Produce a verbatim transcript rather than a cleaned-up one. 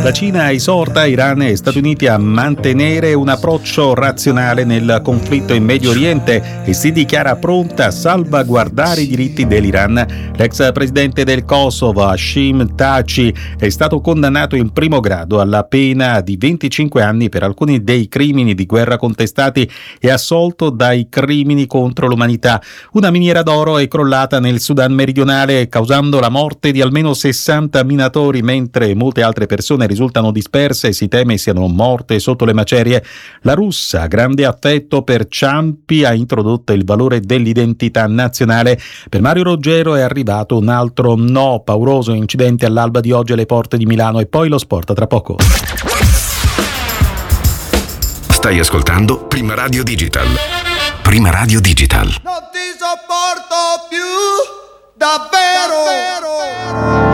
La Cina esorta Iran e Stati Uniti a mantenere un approccio razionale nel conflitto in Medio Oriente e si dichiara pronta a salvaguardare i diritti dell'Iran. L'ex presidente del Kosovo, Hashim Thaçi, è stato condannato in primo grado alla pena di venticinque anni per alcuni dei crimini di guerra contestati e assolto dai crimini contro l'umanità. Una miniera d'oro è crollata nel Sudan meridionale, causando la morte di almeno sessanta minatori, mentre molte altre persone risultano disperse e si teme siano morte sotto le macerie. La russa, grande affetto per Ciampi, ha introdotto il valore dell'identità nazionale. Per Mario Roggero è arrivato un altro no. Pauroso incidente all'alba di oggi alle porte di Milano. E poi lo sport tra poco. Stai ascoltando Prima Radio Digital. Prima Radio Digital. Non ti sopporto più, davvero. davvero.